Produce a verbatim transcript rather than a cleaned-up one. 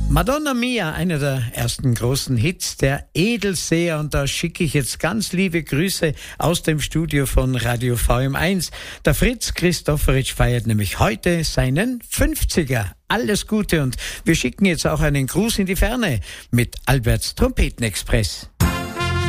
Madonna Mia, einer der ersten großen Hits der Edelseher, und da schicke ich jetzt ganz liebe Grüße aus dem Studio von Radio V M eins. Der Fritz Christofferitsch feiert nämlich heute seinen fünfziger. Alles Gute, und wir schicken jetzt auch einen Gruß in die Ferne mit Alberts Trompetenexpress.